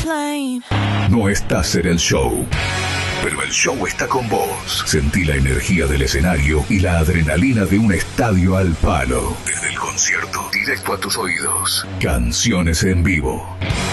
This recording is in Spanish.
No estás en el show, pero el show está con vos. Sentí la energía del escenario y la adrenalina de un estadio al palo. Desde el concierto, directo a tus oídos. Canciones en vivo.